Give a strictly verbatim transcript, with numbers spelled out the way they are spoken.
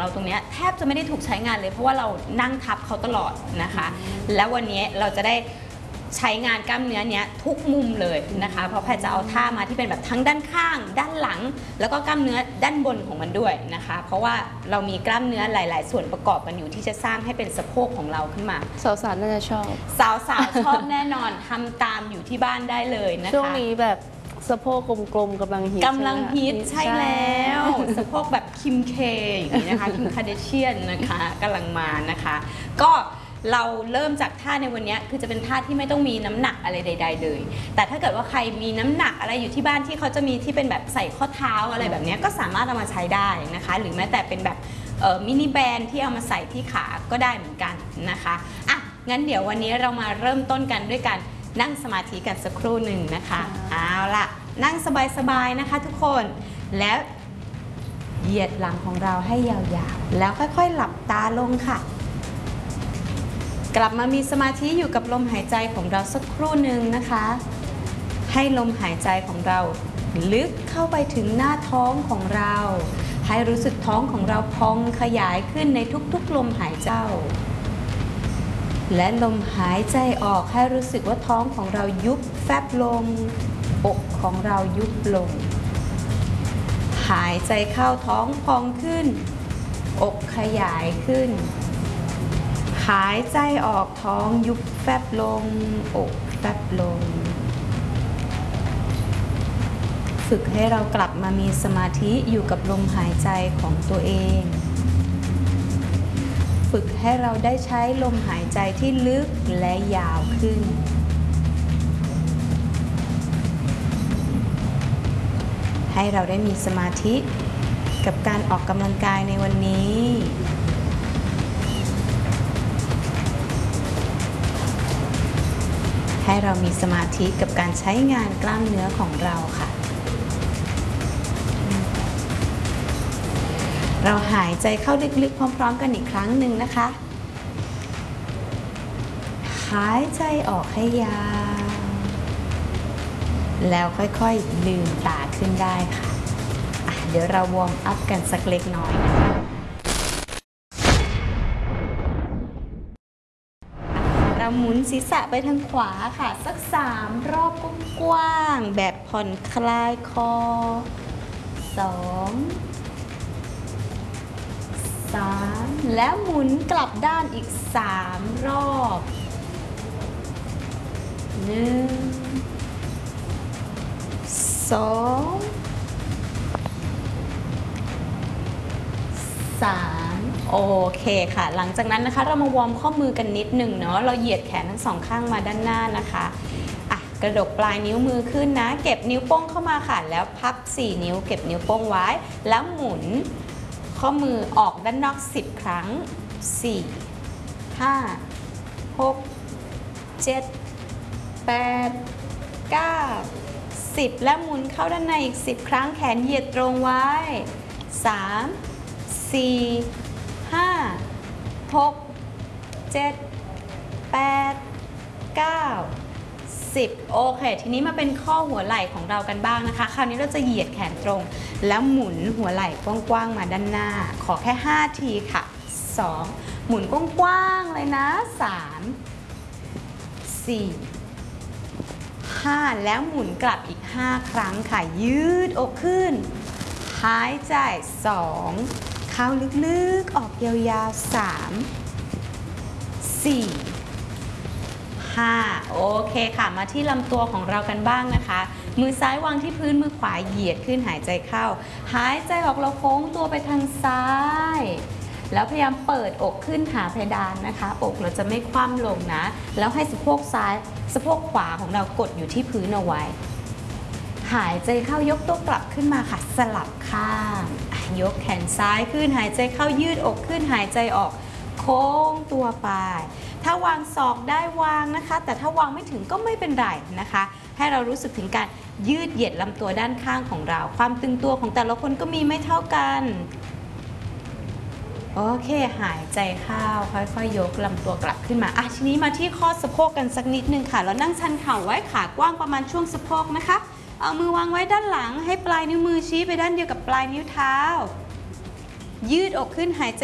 เราตรงนี้แทบจะไม่ได้ถูกใช้งานเลยเพราะว่าเรานั่งทับเขาตลอดนะคะแล้ววันนี้เราจะได้ใช้งานกล้ามเนื้อเนี้ยทุกมุมเลยนะคะเพราะแพทย์จะเอาท่ามาที่เป็นแบบทั้งด้านข้างด้านหลังแล้วก็กล้ามเนื้อด้านบนของมันด้วยนะคะเพราะว่าเรามีกล้ามเนื้อหลายๆส่วนประกอบกันอยู่ที่จะสร้างให้เป็นสะโพกของเราขึ้นมาสาวๆน่าจะชอบสาวๆชอบแน่นอนทำตามอยู่ที่บ้านได้เลยนะคะช่วงนี้แบบสะโพกกลมๆกำลังฮิตกำลังฮิตใช่แล้วสะโพกแบบคิมเคอย่างนี้นะคะคิมคาเดเชียนนะคะกำลังมานะคะก็เราเริ่มจากท่าในวันนี้คือจะเป็นท่าที่ไม่ต้องมีน้ำหนักอะไรใดๆเลยแต่ถ้าเกิดว่าใครมีน้ำหนักอะไรอยู่ที่บ้านที่เขาจะมีที่เป็นแบบใส่ข้อเท้าอะไรแบบนี้ก็สามารถเอามาใช้ได้นะคะหรือแม้แต่เป็นแบบมินิแบนที่เอามาใส่ที่ขาก็ได้เหมือนกันนะคะอ่ะงั้นเดี๋ยววันนี้เรามาเริ่มต้นกันด้วยการนั่งสมาธิกันสักครู่หนึ่งนะคะเอาล่ะนั่งสบายๆนะคะทุกคนแล้วเหยียดหลังของเราให้ยาวๆแล้วค่อยๆหลับตาลงค่ะกลับมามีสมาธิอยู่กับลมหายใจของเราสักครู่หนึ่งนะคะให้ลมหายใจของเราลึกเข้าไปถึงหน้าท้องของเราให้รู้สึกท้องของเราพองขยายขึ้นในทุกๆลมหายใจและลมหายใจออกให้รู้สึกว่าท้องของเรายุบแฟบลงอกของเรายุบลงหายใจเข้าท้องพองขึ้นอกขยายขึ้นหายใจออกท้องยุบแฟบลงอกแฟบลงฝึกให้เรากลับมามีสมาธิอยู่กับลมหายใจของตัวเองฝึกให้เราได้ใช้ลมหายใจที่ลึกและยาวขึ้นให้เราได้มีสมาธิกับการออกกำลังกายในวันนี้ให้เรามีสมาธิกับการใช้งานกล้ามเนื้อของเราค่ะเราหายใจเข้าลึกๆพร้อมๆกันอีกครั้งหนึ่งนะคะหายใจออกให้ยาวแล้วค่อยๆลืมตาขึ้นได้ค่ะะเดี๋ยวเราวอร์มอัพกันสักเล็กน้อยนะคะเราหมุนศีรษะไปทางขวาค่ะสักสามรอบกว้างๆแบบผ่อนคลายคอสองสามแล้วหมุนกลับด้านอีกสามรอบหนึ่งสองสามโอเคค่ะหลังจากนั้นนะคะเรามาวอร์มข้อมือกันนิดหนึ่งเนาะเราเหยียดแขนทั้งสองข้างมาด้านหน้านะคะอ่ะกระดกปลายนิ้วมือขึ้นนะเก็บนิ้วโป้งเข้ามาค่ะแล้วพับสี่นิ้วเก็บนิ้วโป้งไว้แล้วหมุนข้อมือออกด้านนอกสิบครั้งสี่ ห้า หก เจ็ด แปด เก้า สิบและหมุนเข้าด้านในอีกสิบครั้งแขนเหยียดตรงไว้สาม สี่ ห้า หก เจ็ด แปด เก้า สิบโอเคทีนี้มาเป็นข้อหัวไหล่ของเรากันบ้างนะคะคราวนี้เราจะเหยียดแขนตรงแล้วหมุนหัวไหล่กว้างๆมาด้านหน้าขอแค่ห้าทีค่ะสองหมุนกว้างๆเลยนะสาม สี่ ห้าแล้วหมุนกลับอีกห้าครั้งค่ะยืดอกขึ้นหายใจสองเข้าลึกๆออกยาวๆสาม สี่ ห้าโอเคค่ะมาที่ลำตัวของเรากันบ้างนะคะมือซ้ายวางที่พื้นมือขวาเหยียดขึ้นหายใจเข้าหายใจออกเราโค้งตัวไปทางซ้ายแล้วพยายามเปิดอกขึ้นหาเพดานนะคะอกเราจะไม่คว่ำลงนะแล้วให้สะโพกซ้ายสะโพกขวาของเรากดอยู่ที่พื้นเอาไว้หายใจเข้ายกตัวกลับขึ้นมาค่ะสลับข้างยกแขนซ้ายขึ้นหายใจเข้ายืดอกขึ้นหายใจออกโค้งตัวไปถ้าวางศอกได้วางนะคะแต่ถ้าวางไม่ถึงก็ไม่เป็นไรนะคะให้เรารู้สึกถึงการยืดเหยียดลำตัวด้านข้างของเราความตึงตัวของแต่ละคนก็มีไม่เท่ากันโอเคหายใจเข้าค่อยๆ ยกลำตัวกลับขึ้นมาอ่ะทีนี้มาที่ข้อสะโพกกันสักนิดนึงค่ะแล้วนั่งชันเข่าไว้ขากว้างประมาณช่วงสะโพกนะคะเอามือวางไว้ด้านหลังให้ปลายนิ้วมือชี้ไปด้านเดียวกับปลายนิ้วเท้ายืดอกขึ้นหายใจ